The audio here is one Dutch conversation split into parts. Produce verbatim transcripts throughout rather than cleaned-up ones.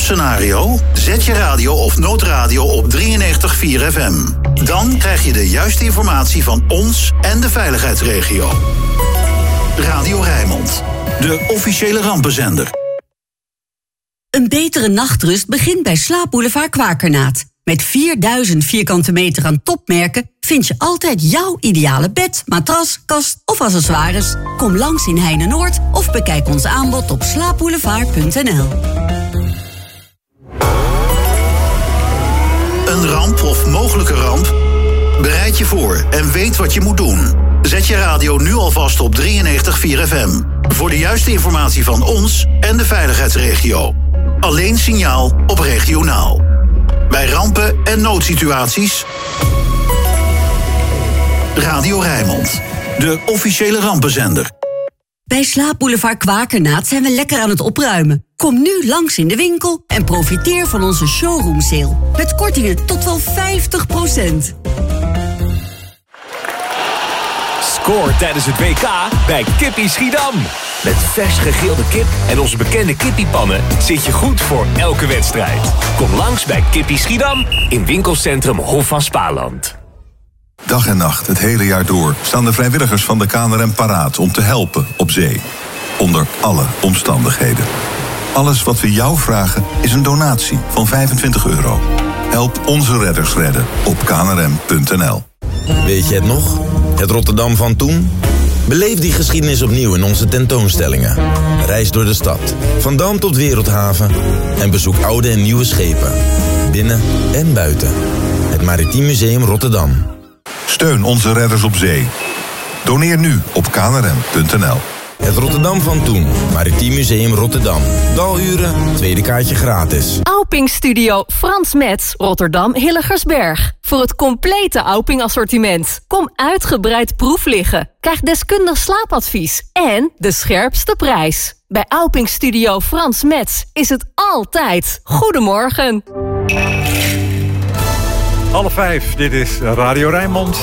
rampscenario? Zet je radio of noodradio op drieënnegentig komma vier F M. Dan krijg je de juiste informatie van ons en de veiligheidsregio. Radio Rijnmond, de officiële rampenzender. Een betere nachtrust begint bij Slaapboulevard Kwakernaat. Met vierduizend vierkante meter aan topmerken vind je altijd jouw ideale bed, matras, kast of accessoires. Kom langs in Heine-Noord of bekijk ons aanbod op slaapboulevard punt n l. Een ramp of mogelijke ramp? Bereid je voor en weet wat je moet doen. Zet je radio nu alvast op drieënnegentig komma vier F M. Voor de juiste informatie van ons en de veiligheidsregio. Alleen signaal op regionaal. Bij rampen en noodsituaties. Radio Rijnmond, de officiële rampenzender. Bij Slaapboulevard Kwakernaat zijn we lekker aan het opruimen. Kom nu langs in de winkel en profiteer van onze showroom sale. Met kortingen tot wel vijftig procent. Scoor tijdens het W K bij Kippie Schiedam. Met vers gegrilde kip en onze bekende kippiepannen zit je goed voor elke wedstrijd. Kom langs bij Kippie Schiedam in winkelcentrum Hof van Spaarland. Dag en nacht, het hele jaar door, staan de vrijwilligers van de K N R M paraat om te helpen op zee. Onder alle omstandigheden. Alles wat we jou vragen is een donatie van vijfentwintig euro. Help onze redders redden op k n r m punt n l. Weet je het nog? Het Rotterdam van toen? Beleef die geschiedenis opnieuw in onze tentoonstellingen. Reis door de stad, van Dam tot Wereldhaven. En bezoek oude en nieuwe schepen. Binnen en buiten. Het Maritiem Museum Rotterdam. Steun onze redders op zee. Doneer nu op k n r m punt n l. Het Rotterdam van toen. Maritiem Museum Rotterdam. Daluren, tweede kaartje gratis. Auping Studio Frans Metz, Rotterdam Hilligersberg. Voor het complete Auping assortiment. Kom uitgebreid proef liggen. Krijg deskundig slaapadvies. En de scherpste prijs. Bij Auping Studio Frans Metz is het altijd goedemorgen. Half vijf, dit is Radio Rijnmond.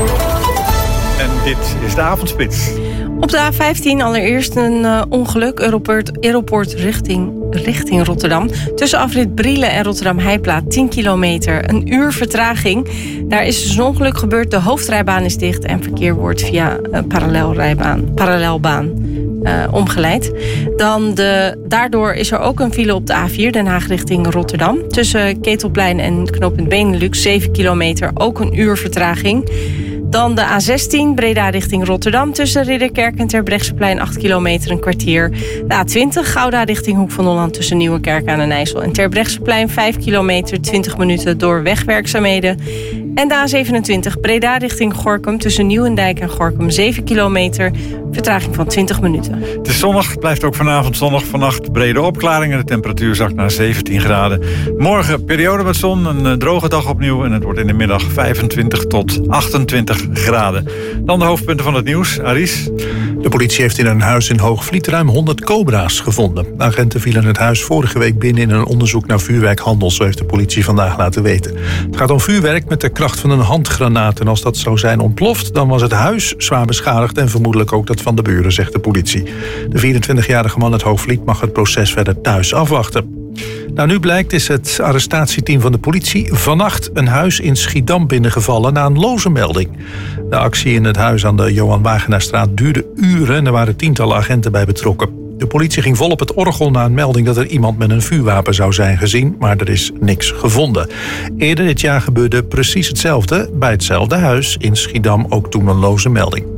En dit is de avondspits. Op de A vijftien allereerst een uh, ongeluk. Aeroport, aeroport richting, richting Rotterdam. Tussen afrit Brielen en Rotterdam-Heijplaat tien kilometer. Een uur vertraging. Daar is dus een ongeluk gebeurd. De hoofdrijbaan is dicht en verkeer wordt via een parallelrijbaan, parallelbaan uh, omgeleid. Dan de, daardoor is er ook een file op de A vier Den Haag richting Rotterdam. Tussen Ketelplein en knooppunt Benelux zeven kilometer. Ook een uur vertraging. Dan de A zestien, Breda richting Rotterdam. Tussen Ridderkerk en Terbrechtseplein acht kilometer, een kwartier. De A twintig, Gouda richting Hoek van Holland. Tussen Nieuwekerk aan den IJssel en Terbrechtseplein vijf kilometer, twintig minuten door wegwerkzaamheden. En de A zevenentwintig, Breda richting Gorinchem. Tussen Nieuwendijk en Gorinchem zeven kilometer. Vertraging van twintig minuten. Het is zonnig, het blijft ook vanavond zonnig. Vannacht brede opklaringen. De temperatuur zakt naar zeventien graden. Morgen periode met zon, een droge dag opnieuw. En het wordt in de middag vijfentwintig tot achtentwintig graden. Dan de hoofdpunten van het nieuws. Aris. De politie heeft in een huis in Hoogvliet ruim honderd cobra's gevonden. De agenten vielen het huis vorige week binnen in een onderzoek naar vuurwerkhandel. Zo heeft de politie vandaag laten weten. Het gaat om vuurwerk met de kracht van een handgranaat. En als dat zou zijn ontploft, dan was het huis zwaar beschadigd. En vermoedelijk ook dat van de buren, zegt de politie. De vierentwintigjarige man uit Hoogvliet mag het proces verder thuis afwachten. Nou, nu blijkt is het arrestatieteam van de politie vannacht een huis in Schiedam binnengevallen na een loze melding. De actie in het huis aan de Johan Wagenaarstraat duurde uren en er waren tientallen agenten bij betrokken. De politie ging vol op het orgel na een melding dat er iemand met een vuurwapen zou zijn gezien, maar er is niks gevonden. Eerder dit jaar gebeurde precies hetzelfde bij hetzelfde huis in Schiedam, ook toen een loze melding.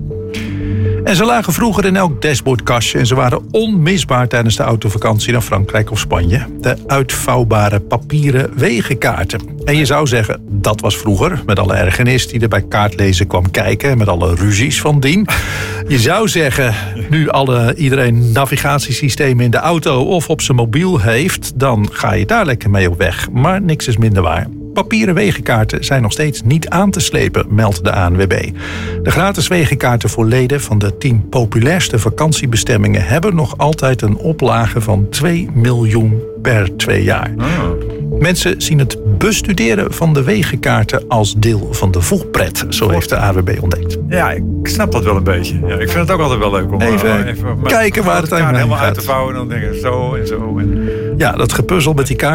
En ze lagen vroeger in elk dashboardkastje en ze waren onmisbaar tijdens de autovakantie naar Frankrijk of Spanje. De uitvouwbare papieren wegenkaarten. En je zou zeggen, dat was vroeger, met alle ergernis die er bij kaartlezen kwam kijken en met alle ruzies van dien. Je zou zeggen, nu alle, iedereen navigatiesystemen in de auto of op zijn mobiel heeft, dan ga je daar lekker mee op weg. Maar niks is minder waar. Papieren wegenkaarten zijn nog steeds niet aan te slepen, meldt de A N W B. De gratis wegenkaarten voor leden van de tien populairste vakantiebestemmingen hebben nog altijd een oplage van twee miljoen per twee jaar. Oh. Mensen zien het bestuderen van de wegenkaarten als deel van de volpret, zo heeft de A N W B ontdekt. Ja, ik snap dat wel een beetje. Ja, ik vind het ook altijd wel leuk om even, even kijken waar het helemaal gaat. uit te vouwen en dan denk ik zo en zo. En... Ja, dat gepuzzel met die kaart.